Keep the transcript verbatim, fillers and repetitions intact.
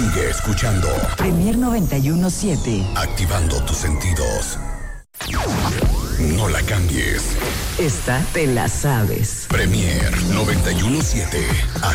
Sigue escuchando Premier noventa y uno siete. Activando tus sentidos. No la cambies. Esta te la sabes. Premier noventa y uno siete.